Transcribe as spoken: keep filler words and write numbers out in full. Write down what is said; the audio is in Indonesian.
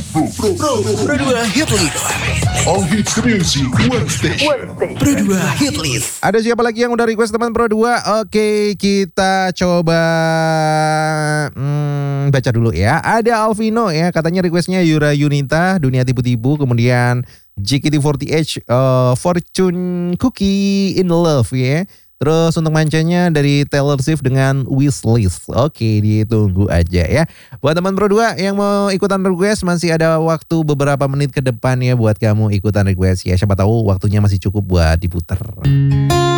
Pro, Pro, Pro, Pro dua Hit List. All hits music, one station. Pro dua Hit List. Ada siapa lagi yang udah request teman Pro dua? Oke, kita coba hmm, baca dulu ya. Ada Alvino ya, katanya requestnya Yura Yunita, Dunia Tipu-Tipu. Kemudian J K T empat puluh delapan, uh, Fortune Cookie in Love ya. Terus untuk mancanya dari Taylor Swift dengan Wishlist. Oke, ditunggu aja ya. Buat teman Pro dua yang mau ikutan request, masih ada waktu beberapa menit ke depan ya buat kamu ikutan request ya. Siapa tahu waktunya masih cukup buat diputer.